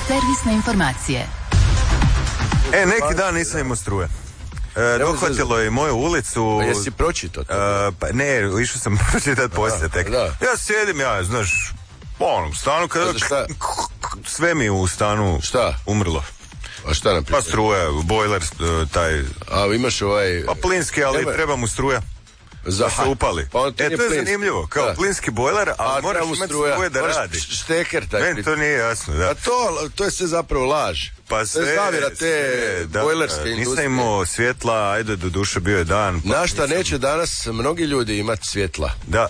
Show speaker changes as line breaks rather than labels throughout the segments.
Servisne informacije.
Neki dan nisam imao struje. Dohvatilo je moju ulicu.
Pa jesi pročitao to?
Pa ne, išao sam pročitati poslije tek. Ja sjedim, znaš, u stanu kada sve mi u stanu umrlo.
A šta nam
Pa struja, bojler, taj...
A imaš ovaj...
Pa plinski, ali treba mu struja. Da se upali.
Pa
to je zanimljivo, kao plinski bojler, ali moraš imati struje da radi.
Šteker, tako.
Meni to nije jasno, da.
A to je sve zapravo laž.
Pa sve,
zavira te bojlerske industrije.
Nisam imao svjetla, ajde, do duše bio je dan.
Na šta neće danas mnogi ljudi imati svjetla?
Da,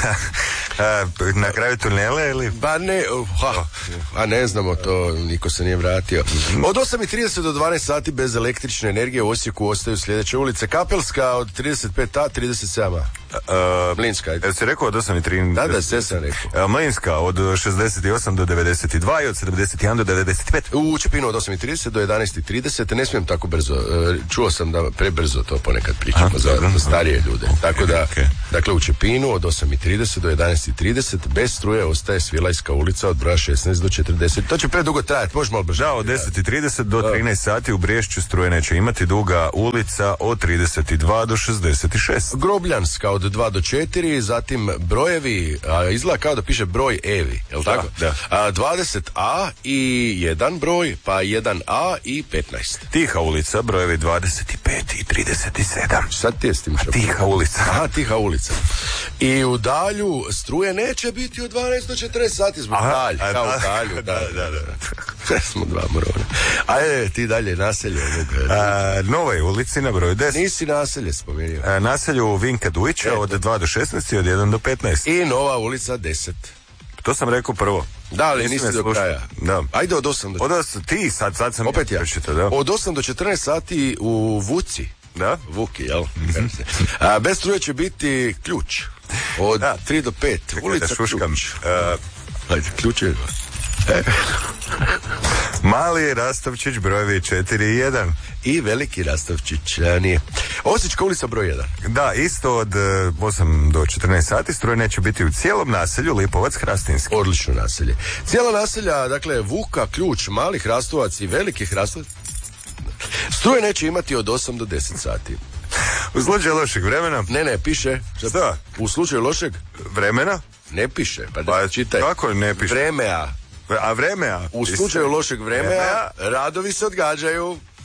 na kraju tunele ili?
Ba ne, a ne znamo to, niko se nije vratio. Od 8:30 do 12 sati bez električne energije u Osijeku ostaju sljedeće ulice. Kapelska od 35A, 37A. Mlinska.
Jel si rekao od 8:30?
Da, sve sam rekao.
Mlinska od 68 do 92 i od 71 do 95.
U Čepinu od 8:30 do 11:30. Ne smijem tako brzo. Čuo sam da prebrzo to ponekad pričamo za starije ljude. Tako da, dakle u Čepinu od 8:30 do 11:30 bez struje ostaje Svilajska ulica od broja 16 do 40. To će predugo trajati, možeš malo brže.
Da, od 10:30 do 13 sati u Briješću struje neće imati. Duga ulica od 32 do 66.
Grobljanska od 2 do 4, zatim brojevi, izgleda kao da piše broj Evi, je li tako?
Da.
20A i 1 broj, pa 1A i 15.
Tiha ulica, brojevi 25 i 37.
Sad ti je s tim što?
Tiha ulica.
Aha, tiha ulica. I u Dalju struje neće biti od 12 do 40 sati zbog Dalj, kao u Dalju. Da. Smo dva morona. Ajde, ti dalje, naselje.
Novoj ulici na broju 10.
Nisi naselje spomenuo.
Naselju Vinka Dujića od 2 do 16 i od 1 do 15.
I Nova ulica 10.
To sam rekao prvo.
Da, ali nisi do kraja.
Da.
Ajde od 8 do 14.
Ti sad sam
opet ja.
Da.
Od 8 do 14 sati u Vuci.
Da?
Vuki, jel? Bez struje će biti ključ. Od 3 do 5. Ulica Ključ. Ajde, ključ je...
Mali Rastovčić, brojevi 4 i 1.
I Veliki Rastovčić, nije. Osječka ulica broj 1.
Da, isto od 8 do 14 sati struje neće biti u cijelom naselju Lipovac Hrastinski.
Odlično naselje. Cijela naselja, dakle, Vuka, Ključ, Mali Hrastovac i Veliki Hrastovac, struje neće imati od 8 do 10 sati.
U slučaju lošeg vremena?
Ne, piše.
Šta?
U slučaju lošeg
vremena?
Ne piše, pa čitaj.
Kako ne piše?
Vremea.
A vremea?
U slučaju lošeg vremena radovi se odgađaju.